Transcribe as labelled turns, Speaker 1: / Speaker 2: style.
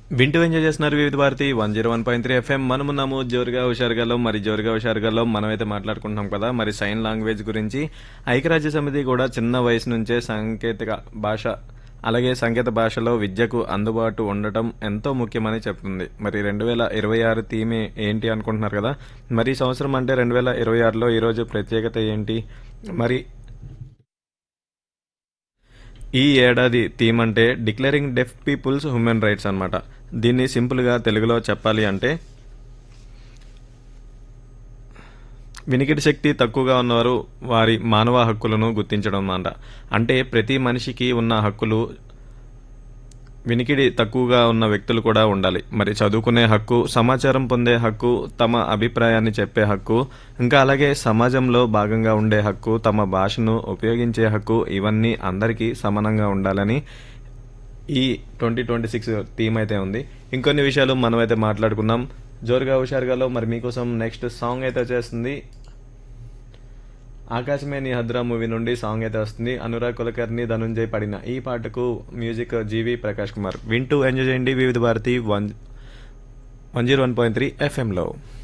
Speaker 1: వింటూ ఎంజాయ్ చేస్తున్నారు వివిధ భారతి 101.3 ఎఫ్ఎం. మనమున్నాము జోరుగా హుషారుగాలో. మరి జోరుగా హుషారుగాలో మనమైతే మాట్లాడుకుంటున్నాం కదా మరి సైన్ లాంగ్వేజ్ గురించి. ఐక్యరాజ్య సమితి కూడా చిన్న వయసు నుంచే సాంకేతిక భాష అలాగే సంకేత భాషలో విద్యకు అందుబాటు ఉండటం ఎంతో ముఖ్యమని చెప్తుంది. మరి 2026 థీమ్ ఏంటి అనుకుంటున్నారు కదా. మరి ఈ సంవత్సరం అంటే 2026లో ఈరోజు ప్రత్యేకత ఏంటి, మరి ఈ ఏడాది థీమ్ అంటే డిక్లేరింగ్ డెఫ్ పీపుల్స్ హ్యూమన్ రైట్స్ అన్నమాట. దీన్ని సింపుల్గా తెలుగులో చెప్పాలి అంటే వినికిడి శక్తి తక్కువగా ఉన్నవారు వారి మానవ హక్కులను గుర్తించడం అన్నమాట. అంటే ప్రతి మనిషికి ఉన్న హక్కులు వినికిడి తక్కువగా ఉన్న వ్యక్తులు కూడా ఉండాలి. మరి చదువుకునే హక్కు, సమాచారం పొందే హక్కు, తమ అభిప్రాయాన్ని చెప్పే హక్కు, ఇంకా అలాగే సమాజంలో భాగంగా ఉండే హక్కు, తమ భాషను ఉపయోగించే హక్కు, ఇవన్నీ అందరికీ సమానంగా ఉండాలని ఈ 2026 థీమ్ అయితే ఉంది. ఇంకొన్ని విషయాలు మనమైతే మాట్లాడుకుందాం జోరుగా హుషారుగాలో. మరి మీకోసం నెక్స్ట్ సాంగ్ అయితే వచ్చేస్తుంది. ఆకాశమే నీ హద్రా మూవీ నుండి సాంగ్ అయితే వస్తుంది. అనురాగ్ కులకర్ణి, ధనుంజయ్ పడిన ఈ పాటకు మ్యూజిక్ జీవి ప్రకాష్ కుమార్. వింటూ ఎంజాయ్ చేయండి వివిధ భారతి 101.3 ఎఫ్ఎంలో.